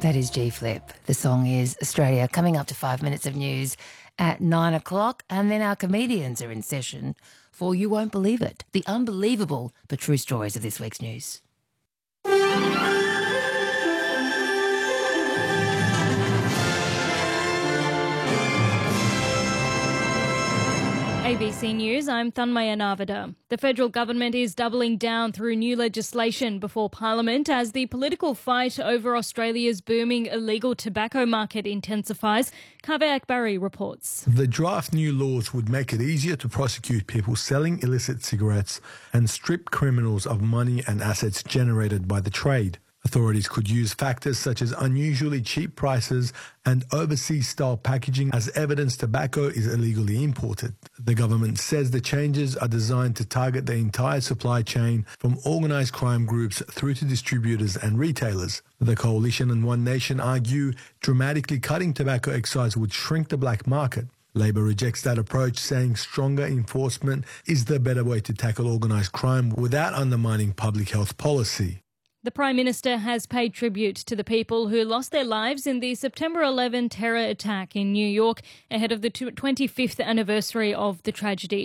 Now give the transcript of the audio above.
That is G Flip. The song is Australia. Coming up to 5 minutes of news at 9 o'clock. And then our comedians are in session for You Won't Believe It, the unbelievable but true stories of this week's news. ABC News, I'm Thanmaya Navada. The federal government is doubling down through new legislation before Parliament as the political fight over Australia's booming illegal tobacco market intensifies. Kaveh Akbari reports. The draft new laws would make it easier to prosecute people selling illicit cigarettes and strip criminals of money and assets generated by the trade. Authorities could use factors such as unusually cheap prices and overseas-style packaging as evidence tobacco is illegally imported. The government says the changes are designed to target the entire supply chain from organised crime groups through to distributors and retailers. The Coalition and One Nation argue dramatically cutting tobacco excise would shrink the black market. Labor rejects that approach, saying stronger enforcement is the better way to tackle organised crime without undermining public health policy. The Prime Minister has paid tribute to the people who lost their lives in the September 11 terror attack in New York ahead of the 25th anniversary of the tragedy.